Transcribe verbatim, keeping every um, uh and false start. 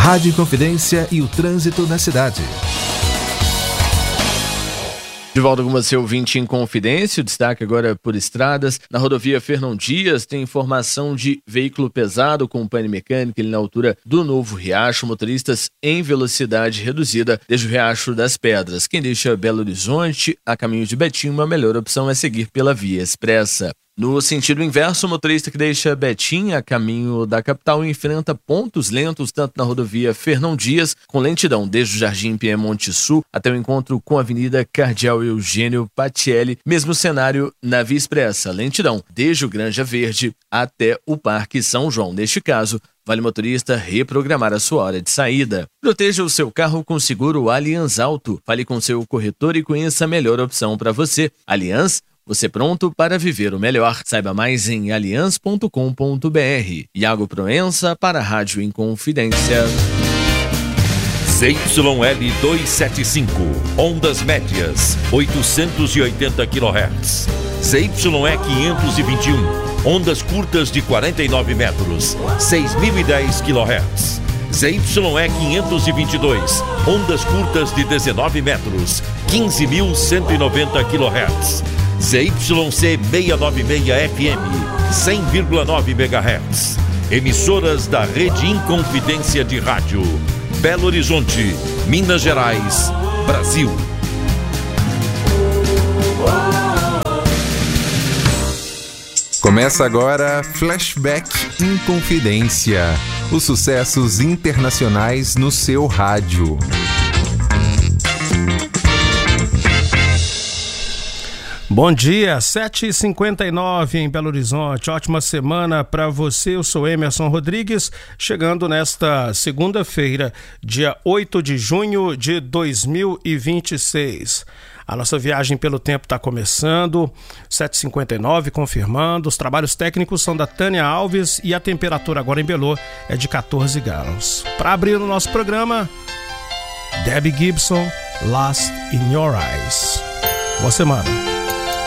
Rádio Inconfidência e o trânsito na cidade. De volta com você, ouvinte Inconfidência, o destaque agora por estradas. Na rodovia Fernão Dias tem informação de veículo pesado com pane mecânica ali na altura do Novo Riacho, motoristas em velocidade reduzida desde o Riacho das Pedras. Quem deixa Belo Horizonte a caminho de Betim, uma melhor opção é seguir pela via expressa. No sentido inverso, o motorista que deixa Betim a caminho da capital enfrenta pontos lentos tanto na rodovia Fernão Dias, com lentidão desde o Jardim Piemonte Sul até o encontro com a Avenida Cardeal Eugênio Patielli, mesmo cenário na via expressa, lentidão desde o Granja Verde até o Parque São João. Neste caso, vale motorista reprogramar a sua hora de saída. Proteja o seu carro com seguro Allianz Auto. Fale com seu corretor e conheça a melhor opção para você. Allianz, você pronto para viver o melhor. Saiba mais em alianz ponto com ponto br. Iago Proença para a Rádio Inconfidência. Z Y L duzentos e setenta e cinco, ondas médias, oitocentos e oitenta quilohertz. Z Y E quinhentos e vinte e um, ondas curtas de quarenta e nove metros, seis mil e dez quilohertz. Z Y E quinhentos e vinte e dois, ondas curtas de dezenove metros, quinze mil cento e noventa quilohertz. Z Y C seiscentos e noventa e seis F M, cem vírgula nove megahertz. Emissoras da Rede Inconfidência de Rádio. Belo Horizonte, Minas Gerais, Brasil. Começa agora Flashback Inconfidência. Os sucessos internacionais no seu rádio. Bom dia, sete e cinquenta e nove em Belo Horizonte. Ótima semana para você. Eu sou Emerson Rodrigues, chegando nesta segunda-feira, dia oito de junho de dois mil e vinte e seis. A nossa viagem pelo tempo está começando, sete e cinquenta e nove, confirmando. Os trabalhos técnicos são da Tânia Alves e a temperatura agora em Belo é de quatorze graus. Para abrir o nosso programa, Debbie Gibson, Lost in Your Eyes. Boa semana.